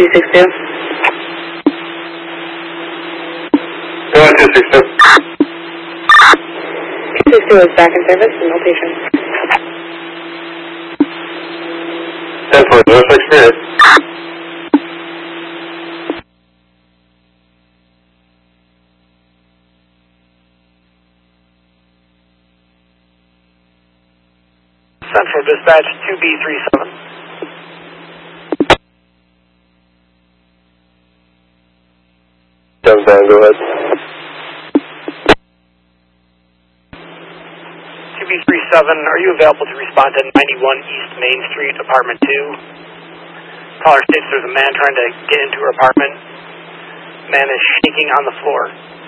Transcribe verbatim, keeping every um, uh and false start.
six two. one two six two. two six two is back in service, no patient. ten four zero six three. Central Dispatch two B three seven. seven seven, go ahead. two B three seven, are you available to respond to ninety-one East Main Street, apartment two? Caller states there's a man trying to get into her apartment. Man is shaking on the floor.